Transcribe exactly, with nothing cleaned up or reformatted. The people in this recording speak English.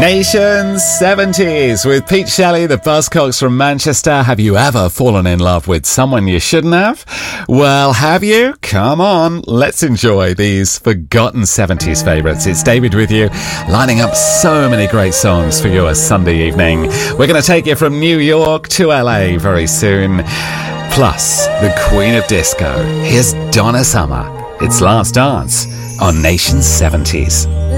Nation seventies with Pete Shelley, the Buzzcocks from Manchester. Have you ever fallen in love with someone you shouldn't have? Well, have you? Come on, let's enjoy these forgotten seventies favourites. It's David with you, lining up so many great songs for your Sunday evening. We're going to take you from New York to L A very soon. Plus, the Queen of Disco. Here's Donna Summer. It's Last Dance on Nation seventies.